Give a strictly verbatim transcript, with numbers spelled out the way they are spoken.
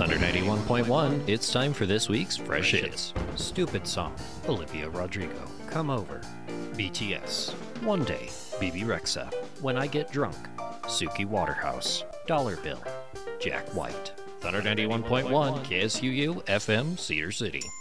Thunder ninety-one point one, it's time for this week's Fresh Hits. Stupid Song, Olivia Rodrigo, Come Over. B T S, One Day, Bebe Rexha, When I Get Drunk. Suki Waterhouse, Dollar Bill, Jack White. Thunder ninety-one point one, K S U U, F M, Cedar City.